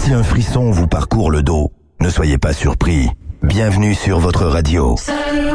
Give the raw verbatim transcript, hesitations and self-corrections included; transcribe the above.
Si un frisson vous parcourt le dos, ne soyez pas surpris. Bienvenue sur votre radio.